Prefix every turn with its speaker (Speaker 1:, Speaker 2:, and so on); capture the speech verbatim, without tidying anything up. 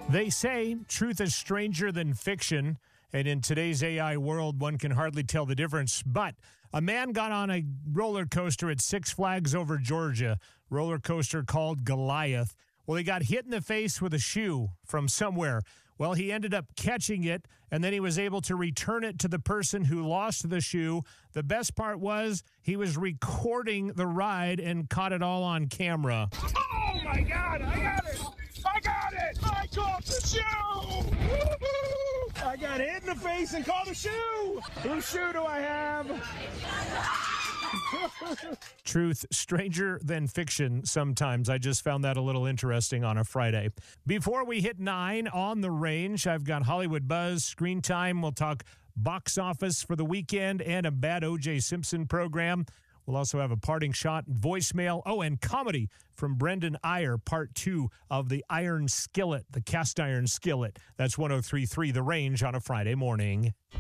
Speaker 1: They say truth is stranger than fiction, and in today's A I world, one can hardly tell the difference. But a man got on a roller coaster at Six Flags over Georgia, roller coaster called Goliath. Well, he got hit in the face with a shoe from somewhere. Well, he ended up catching it, and then he was able to return it to the person who lost the shoe. The best part was he was recording the ride and caught it all on camera.
Speaker 2: Oh, my God, I got it. I got it. I caught the shoe. Woo-hoo! I got hit in the face and caught a shoe. Whose shoe do I have?
Speaker 1: Truth, stranger than fiction sometimes. I just found that a little interesting on a Friday. Before we hit nine on the range, I've got Hollywood Buzz, Screen Time. We'll talk box office for the weekend and a bad O J Simpson program. We'll also have a parting shot, voicemail, oh, and comedy from Brendan Iyer, part two of the Iron Skillet, the cast iron skillet. That's one oh three point three The Range on a Friday morning.